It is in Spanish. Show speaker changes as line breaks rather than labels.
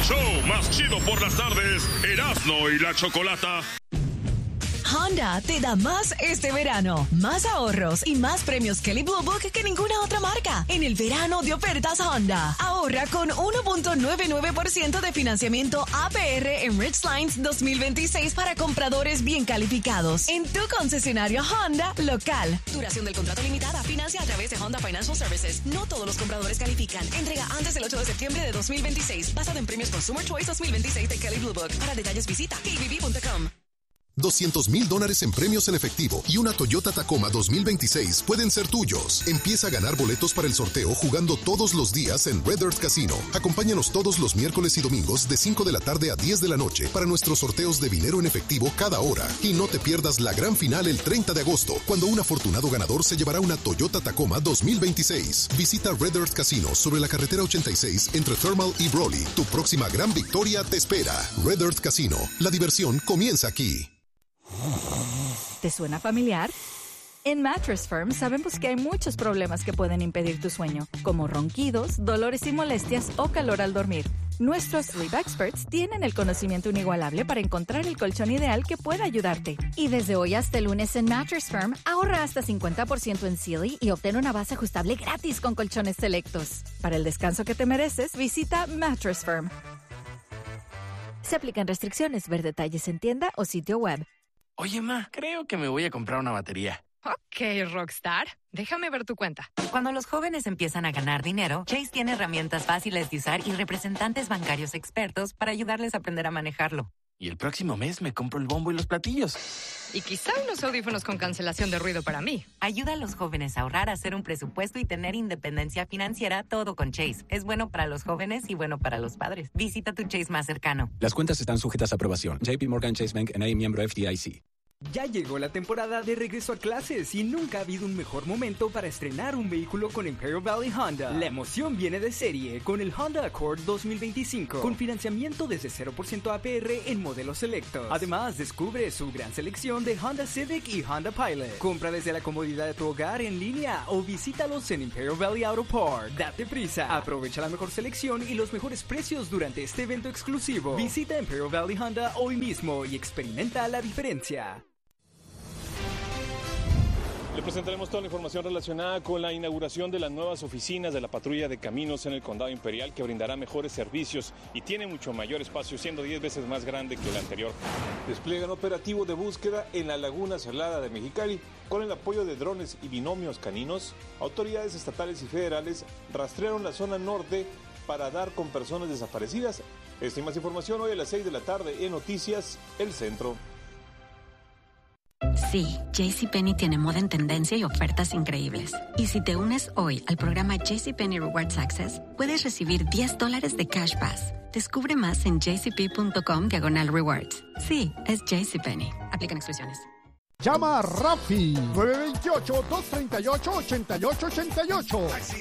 show más chido por las tardes, Erasmo y la Chocolata.
Honda te da más este verano. Más ahorros y más premios Kelley Blue Book que ninguna otra marca. En el verano de ofertas Honda. Ahorra con 1.99% de financiamiento APR en Ridgelines 2026 para compradores bien calificados. En tu concesionario Honda local. Duración del contrato limitada. Financia a través de Honda Financial Services. No todos los compradores califican. Entrega antes del 8 de septiembre de 2026. Basado en premios Consumer Choice 2026 de Kelley Blue Book. Para detalles visita kbb.com.
$200,000 en premios en efectivo y una Toyota Tacoma 2026 pueden ser tuyos. Empieza a ganar boletos para el sorteo jugando todos los días en Red Earth Casino. Acompáñanos todos los miércoles y domingos de 5 de la tarde a 10 de la noche para nuestros sorteos de dinero en efectivo cada hora. Y no te pierdas la gran final el 30 de agosto, cuando un afortunado ganador se llevará una Toyota Tacoma 2026. Visita Red Earth Casino sobre la carretera 86 entre Thermal y Brawley. Tu próxima gran victoria te espera. Red Earth Casino. La diversión comienza aquí.
¿Te suena familiar? En Mattress Firm sabemos que hay muchos problemas que pueden impedir tu sueño, como ronquidos, dolores y molestias o calor al dormir. Nuestros Sleep Experts tienen el conocimiento inigualable para encontrar el colchón ideal que pueda ayudarte. Y desde hoy hasta el lunes en Mattress Firm, ahorra hasta 50% en Sealy y obtén una base ajustable gratis con colchones selectos. Para el descanso que te mereces, visita Mattress Firm. Se aplican restricciones. Ver detalles en tienda o sitio web.
Oye, ma, creo que me voy a comprar una batería.
Ok, Rockstar. Déjame ver tu cuenta.
Cuando los jóvenes empiezan a ganar dinero, Chase tiene herramientas fáciles de usar y representantes bancarios expertos para ayudarles a aprender a manejarlo.
Y el próximo mes me compro el bombo y los platillos.
Y quizá unos audífonos con cancelación de ruido para mí.
Ayuda a los jóvenes a ahorrar, hacer un presupuesto y tener independencia financiera, todo con Chase. Es bueno para los jóvenes y bueno para los padres. Visita tu Chase más cercano.
Las cuentas están sujetas a aprobación. JP Morgan Chase Bank N.A. miembro FDIC.
Ya llegó la temporada de regreso a clases y nunca ha habido un mejor momento para estrenar un vehículo con Imperial Valley Honda. La emoción viene de serie con el Honda Accord 2025, con financiamiento desde 0% APR en modelos selectos. Además, descubre su gran selección de Honda Civic y Honda Pilot. Compra desde la comodidad de tu hogar en línea o visítalos en Imperial Valley Auto Park. Date prisa, aprovecha la mejor selección y los mejores precios durante este evento exclusivo. Visita Imperial Valley Honda hoy mismo y experimenta la diferencia.
Le presentaremos toda la información relacionada con la inauguración de las nuevas oficinas de la Patrulla de Caminos en el Condado Imperial, que brindará mejores servicios y tiene mucho mayor espacio, siendo 10 veces más grande que el anterior. Despliegan operativo de búsqueda en la Laguna Salada de Mexicali. Con el apoyo de drones y binomios caninos, autoridades estatales y federales rastrearon la zona norte para dar con personas desaparecidas. Esta y más información hoy a las 6 de la tarde en Noticias El Centro.
Sí, JCPenney tiene moda en tendencia y ofertas increíbles. Y si te unes hoy al programa JCPenney Rewards Access, puedes recibir $10 de Cash Pass. Descubre más en jcp.com/rewards. Sí, es JCPenney. Aplican exclusiones.
Llama a Rafi 928-238-8888.